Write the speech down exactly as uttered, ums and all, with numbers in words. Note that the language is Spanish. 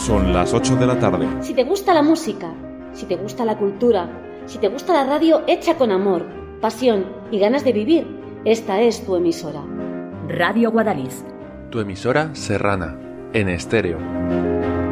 Son las ocho de la tarde. Si te gusta la música, si te gusta la cultura, si te gusta la radio hecha con amor, pasión y ganas de vivir, esta es tu emisora. Radio Guadalix. Tu emisora serrana, en estéreo.